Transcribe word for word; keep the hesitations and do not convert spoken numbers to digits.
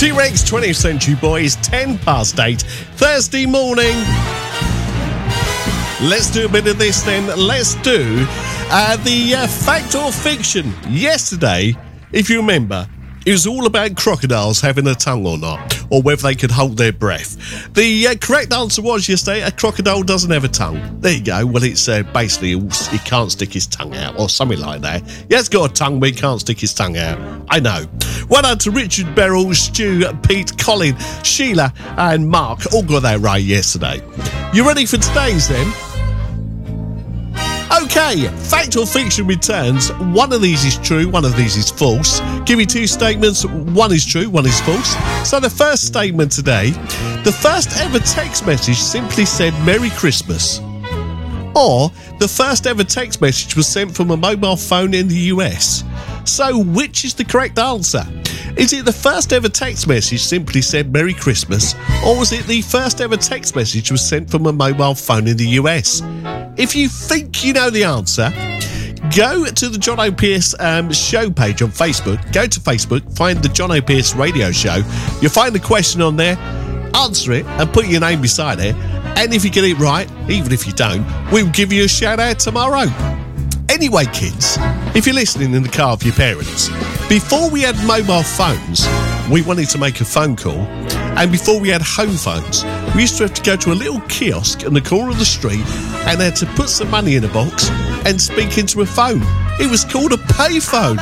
T-Rex, twentieth Century Boys, ten past eight, Thursday morning. Let's do a bit of this then. Let's do uh, the uh, fact or fiction. Yesterday, if you remember, it was all about crocodiles having a tongue or not, or whether they could hold their breath. The uh, correct answer was yesterday, a crocodile doesn't have a tongue. There you go. Well, it's uh, basically he can't stick his tongue out, or something like that. He has got a tongue, but he can't stick his tongue out. I know. Well done to Richard, Beryl, Stu, Pete, Colin, Sheila, and Mark. All got that right yesterday. You ready for today's then? Okay, fact or fiction returns. One of these is true, one of these is false. Give you two statements, one is true, one is false. So the first statement today, the first ever text message simply said Merry Christmas. Or the first ever text message was sent from a mobile phone in the U S. So which is the correct answer? Is it the first ever text message simply said Merry Christmas, or was it the first ever text message was sent from a mobile phone in the U S? If you think you know the answer, go to the John O'Pearce um, show page on Facebook. Go to Facebook, find the John O'Pearce radio show. You'll find the question on there, answer it, and put your name beside it. And if you get it right, even if you don't, we'll give you a shout out tomorrow. Anyway, kids, if you're listening in the car with your parents, before we had mobile phones, we wanted to make a phone call, and before we had home phones, we used to have to go to a little kiosk in the corner of the street and had to put some money in a box and speak into a phone. It was called a payphone.